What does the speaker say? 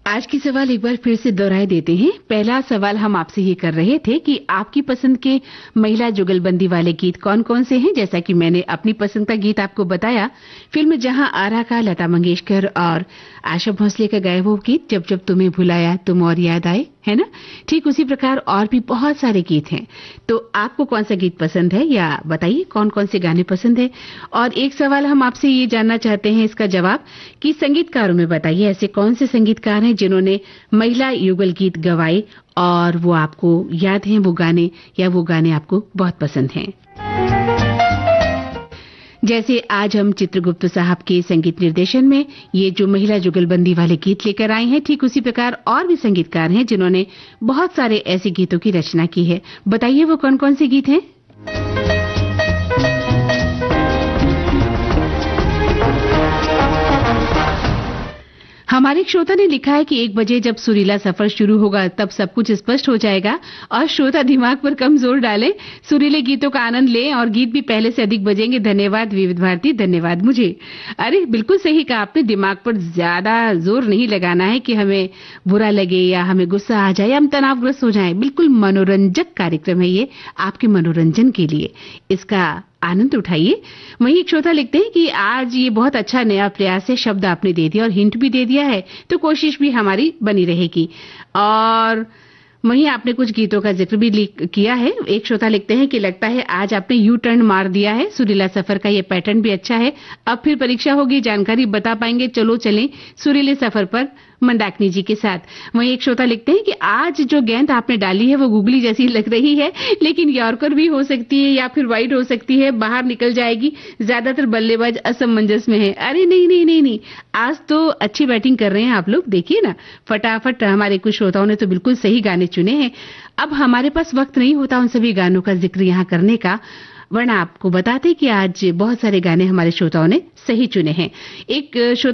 आज की सवाल एक बार फिर से दोहराए देते हैं। पहला सवाल हम आपसे ये कर रहे थे कि आपकी पसंद के महिला जुगलबंदी वाले गीत कौन-कौन से हैं। जैसा कि मैंने अपनी पसंद का गीत आपको बताया, फिल्म जहां आरा का लता मंगेशकर और आशा भोसले का गाया वो गीत जब जब तुम्हें भुलाया तुम और याद आए, है ना। ठीक उसी प्रकार और भी बहुत सारे गीत हैं। तो आपको कौन सा गीत पसंद है या बताइए कौन कौन से गाने पसंद है। और एक सवाल हम आपसे ये जानना चाहते हैं इसका जवाब कि संगीतकारों में बताइए ऐसे कौन से संगीतकार हैं जिन्होंने महिला युगल गीत गवाए और वो आपको याद हैं वो गाने या वो गाने आपको बहुत पसंद हैं। जैसे आज हम चित्रगुप्त साहब के संगीत निर्देशन में ये जो महिला जुगलबंदी वाले गीत लेकर आए हैं, ठीक उसी प्रकार और भी संगीतकार हैं जिन्होंने बहुत सारे ऐसे गीतों की रचना की है। बताइए वो कौन कौन से गीत हैं। हमारे एक श्रोता ने लिखा है कि 1 बजे जब सुरीला सफर शुरू होगा तब सब कुछ स्पष्ट हो जाएगा और श्रोता दिमाग पर कम जोर डालें, सुरीले गीतों का आनंद लें और गीत भी पहले से अधिक बजेंगे। धन्यवाद विविध भारती, धन्यवाद मुझे। अरे बिल्कुल सही कहा आपने, दिमाग पर ज्यादा जोर नहीं लगाना है कि हमें बुरा लगे या हमें गुस्सा आ जाए या हम तनावग्रस्त हो जाएं। बिल्कुल मनोरंजक कार्यक्रम है ये, आपके मनोरंजन के लिए, इसका आनंद उठाइए। वहीं एक श्रोता लिखते हैं कि आज ये बहुत अच्छा नया प्रयास है, शब्द आपने दे दिया और हिंट भी दे दिया है तो कोशिश भी हमारी बनी रहेगी। और वहीं आपने कुछ गीतों का जिक्र भी किया है। एक श्रोता लिखते हैं कि लगता है आज आपने यू टर्न मार दिया है, सुरीला सफर का ये पैटर्न भी अच्छा है। अब फिर परीक्षा होगी, जानकारी बता पाएंगे, चलो चलें सुरीले सफर पर मंदाकिनी जी के साथ। वहीं एक श्रोता लिखते हैं कि आज जो गेंद आपने डाली है वो गुगली जैसी लग रही है, लेकिन यॉर्कर भी हो सकती है या फिर वाइड हो सकती है, बाहर निकल जाएगी, ज्यादातर बल्लेबाज असमंजस में है। अरे नहीं नहीं नहीं नहीं, आज तो अच्छी बैटिंग कर रहे हैं आप लोग, देखिए ना फटाफट। हमारे कुछ श्रोताओं ने तो बिल्कुल सही गाने चुने हैं। अब हमारे पास वक्त नहीं होता उन सभी गानों का जिक्र यहाँ करने का, वरना आपको बताते कि आज बहुत सारे गाने हमारे श्रोताओं ने सही चुने हैं। एक